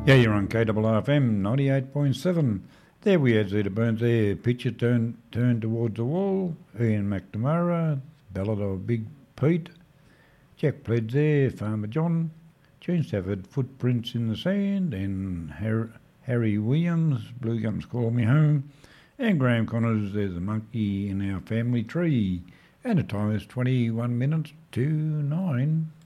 Yeah, you're on KRRFM 98.7. There we had Zeta Burns there. Picture turned towards the wall. Ian McNamara, Ballad of Big Pete. Jack Pledge there, Farmer John. Gene Stafford, Footprints in the Sand. And Harry Williams, Blue Gums Call Me Home. And Graham Connors, There's a Monkey in Our Family Tree. And the time is 21 minutes to 9.